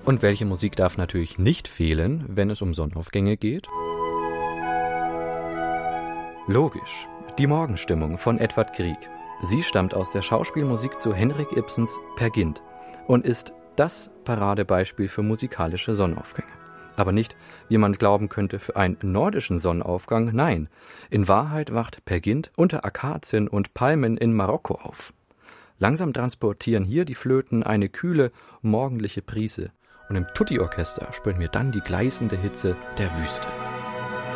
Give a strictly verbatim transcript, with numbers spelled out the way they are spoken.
Und welche Musik darf natürlich nicht fehlen, wenn es um Sonnenaufgänge geht? Logisch, die Morgenstimmung von Edvard Grieg. Sie stammt aus der Schauspielmusik zu Henrik Ibsens Peer Gynt und ist das Paradebeispiel für musikalische Sonnenaufgänge. Aber nicht, wie man glauben könnte, für einen nordischen Sonnenaufgang, nein. In Wahrheit wacht Peer Gynt unter Akazien und Palmen in Marokko auf. Langsam transportieren hier die Flöten eine kühle, morgendliche Brise und im Tutti-Orchester spüren wir dann die gleißende Hitze der Wüste.